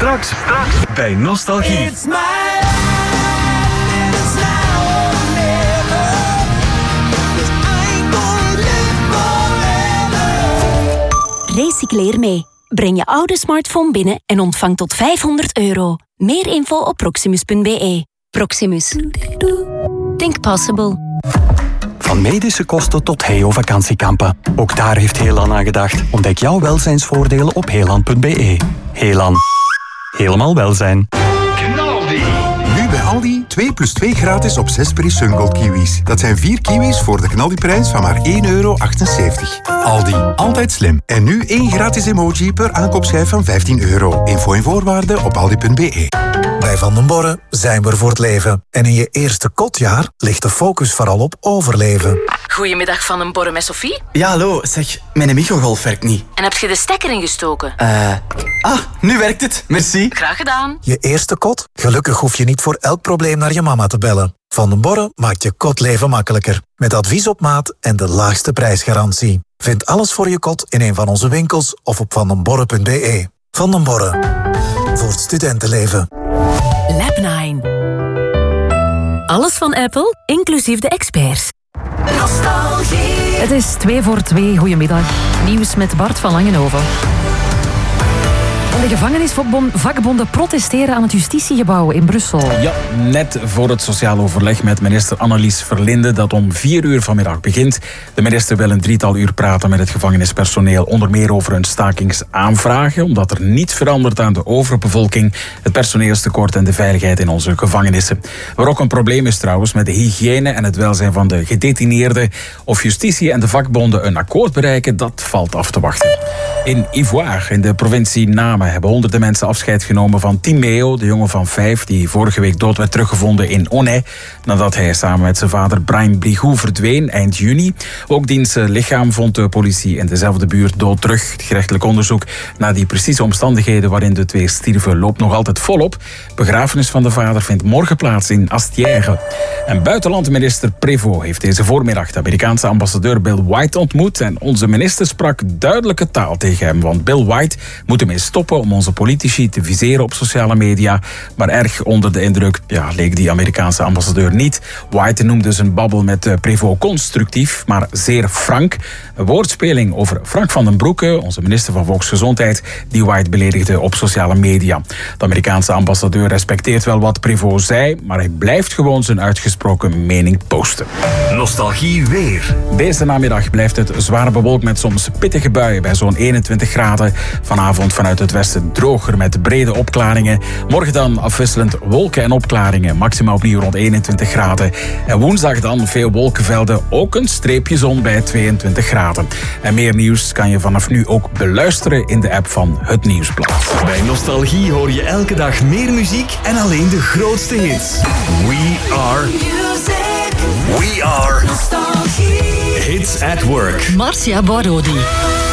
Straks bij Nostalgie. Recycleer mee. Breng je oude smartphone binnen en ontvang tot €500. Meer info op proximus.be. Proximus. Think possible. Van medische kosten tot Heo-vakantiekampen. Ook daar heeft Heelan aan gedacht. Ontdek jouw welzijnsvoordelen op heelan.be. Heelan. Helemaal welzijn. Nu bij Aldi 2 plus 2 gratis op 6 Peri Sungold kiwis. Dat zijn 4 kiwis voor de knaldiprijs van maar €1,78. Aldi, altijd slim. En nu 1 gratis emoji per aankoopschijf van €15. Info en voorwaarden op aldi.be. Bij Van den Borre zijn we er voor het leven. En in je eerste kotjaar ligt de focus vooral op overleven. Goedemiddag, Van den Borre met Sophie. Ja, hallo. Zeg, mijn microgolf werkt niet. En heb je de stekker ingestoken? Nu werkt het. Merci. Graag gedaan. Je eerste kot? Gelukkig hoef je niet voor elk probleem naar je mama te bellen. Van den Borre maakt je kotleven makkelijker. Met advies op maat en de laagste prijsgarantie. Vind alles voor je kot in een van onze winkels of op vandenborre.be. Van den Borre. Voor het studentenleven. Lab 9. Alles van Apple, inclusief de experts. Nostalgie. Het is 2 voor 2. Goedemiddag. Nieuws met Bart van Langenhoven. En de gevangenisvakbonden protesteren aan het justitiegebouw in Brussel. Ja, net voor het sociaal overleg met minister Annelies Verlinde, dat om 4 uur vanmiddag begint. De minister wil een 3-tal uur praten met het gevangenispersoneel, onder meer over hun stakingsaanvragen, omdat er niets verandert aan de overbevolking, het personeelstekort en de veiligheid in onze gevangenissen. Waar ook een probleem is trouwens met de hygiëne en het welzijn van de gedetineerden. Of justitie en de vakbonden een akkoord bereiken, dat valt af te wachten. In Ivoire, in de provincie Namen, hebben honderden mensen afscheid genomen van Timeo, de jongen van 5, die vorige week dood werd teruggevonden in Onay, nadat hij samen met zijn vader Brahim Brigou verdween eind juni. Ook diens lichaam vond de politie in dezelfde buurt dood terug. Het gerechtelijk onderzoek naar die precieze omstandigheden waarin de twee stierven loopt nog altijd volop. Begrafenis van de vader vindt morgen plaats in Astière. En buitenlandminister Prévost heeft deze voormiddag de Amerikaanse ambassadeur Bill White ontmoet en onze minister sprak duidelijke taal tegen hem, want Bill White moet ermee stoppen om onze politici te viseren op sociale media. Maar erg onder de indruk leek die Amerikaanse ambassadeur niet. White noemde zijn babbel met Prévost constructief, maar zeer frank. Een woordspeling over Frank van den Broeke, onze minister van Volksgezondheid, die White beledigde op sociale media. De Amerikaanse ambassadeur respecteert wel wat Prévost zei, maar hij blijft gewoon zijn uitgesproken mening posten. Nostalgie weer. Deze namiddag blijft het zwaar bewolkt met soms pittige buien bij zo'n 21 graden. Vanavond vanuit het westen droger met brede opklaringen. Morgen dan afwisselend wolken en opklaringen. Maximaal opnieuw rond 21 graden. En woensdag dan veel wolkenvelden. Ook een streepje zon bij 22 graden. En meer nieuws kan je vanaf nu ook beluisteren in de app van Het Nieuwsblad. Bij Nostalgie hoor je elke dag meer muziek en alleen de grootste hits. We are Nostalgie. Hits at Work. Marcia Borodi.